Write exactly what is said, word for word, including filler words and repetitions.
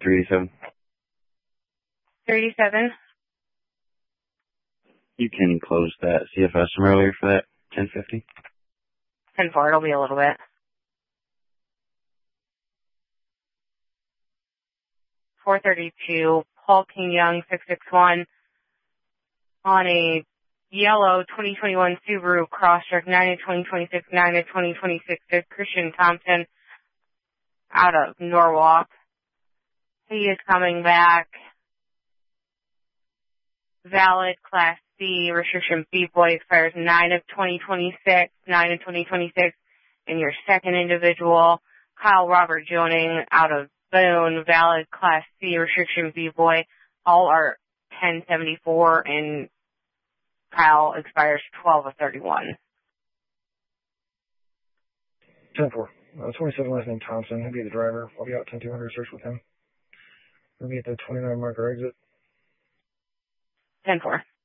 three eighty-seven. three eighty-seven. You can close that C F S from earlier for that ten fifty. ten four, it'll be a little bit. four thirty-two, Paul King Young, six six one, on a yellow twenty twenty-one Subaru Crosstrek, nine of twenty twenty-six, nine of twenty twenty-six, to Christian Thompson out of Norwalk. He is coming back. Valid Class C, restriction B-Boy expires nine of twenty twenty-six, nine of twenty twenty-six, and your second individual, Kyle Robert Joning out of Boone, valid Class C, restriction B-Boy, all are ten seventy-four, and Kyle expires twelve of thirty-one. ten four. Uh, twenty-seven, last name Thompson. He'll be the driver. I'll be out ten two hundred, search with him. We'll be at the twenty-nine marker exit. ten four.